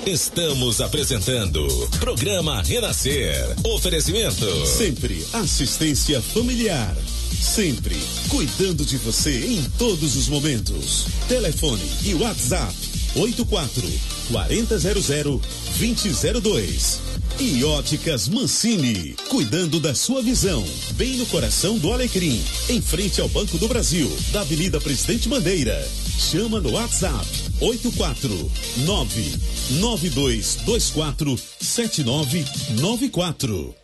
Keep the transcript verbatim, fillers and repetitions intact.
Estamos apresentando Programa Renascer. Oferecimento. Sempre assistência familiar. Sempre cuidando de você em todos os momentos. Telefone e WhatsApp oito quatro quatro zero zero dois zero zero dois. E Óticas Mancini, cuidando da sua visão, bem no coração do Alecrim, em frente ao Banco do Brasil, da Avenida Presidente Bandeira. Chama no WhatsApp oito quatro nove nove dois dois quatro sete nove nove quatro.